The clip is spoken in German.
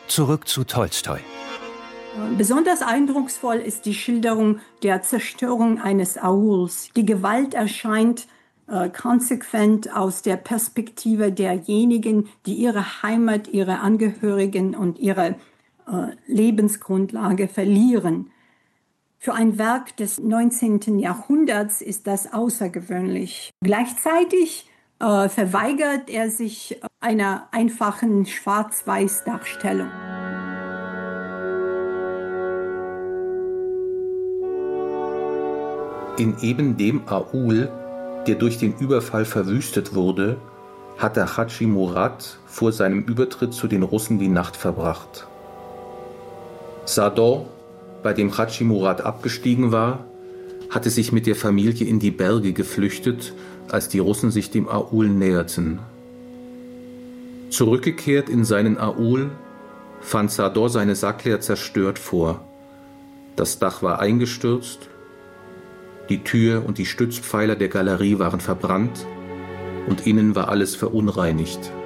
Zurück zu Tolstoi. Besonders eindrucksvoll ist die Schilderung der Zerstörung eines Auls. Die Gewalt erscheint konsequent aus der Perspektive derjenigen, die ihre Heimat, ihre Angehörigen und ihre Lebensgrundlage verlieren. Für ein Werk des 19. Jahrhunderts ist das außergewöhnlich. Gleichzeitig verweigert er sich einer einfachen Schwarz-Weiß-Darstellung. In eben dem Aul, der durch den Überfall verwüstet wurde, hat der Hadschi Murat vor seinem Übertritt zu den Russen die Nacht verbracht. Sador, bei dem Hadschi Murat abgestiegen war, hatte sich mit der Familie in die Berge geflüchtet, als die Russen sich dem Aul näherten. Zurückgekehrt in seinen Aul fand Sador seine Sakler zerstört vor. Das Dach war eingestürzt, die Tür und die Stützpfeiler der Galerie waren verbrannt und innen war alles verunreinigt.